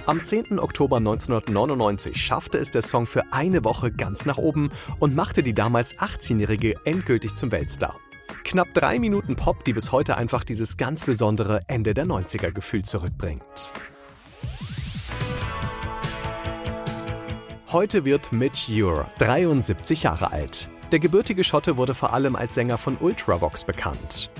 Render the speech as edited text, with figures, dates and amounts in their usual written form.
Am 10. Oktober 1999 schaffte es der Song für eine Woche ganz nach oben und machte die damals 18-Jährige endgültig zum Weltstar. Knapp 3 Minuten Pop, die bis heute einfach dieses ganz besondere Ende der 90er-Gefühl zurückbringt. Heute wird Midge Ure 73 Jahre alt. Der gebürtige Schotte wurde vor allem als Sänger von Ultravox bekannt.